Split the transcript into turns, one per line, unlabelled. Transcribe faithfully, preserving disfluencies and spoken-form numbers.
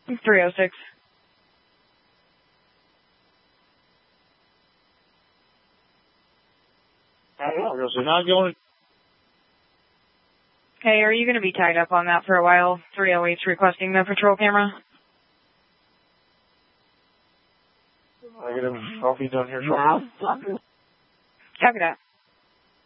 three oh six.
So not going.
Hey, are you going to be tied up on that for a while? three oh eight's requesting the patrol camera.
I get him coffee down here.
Copy that.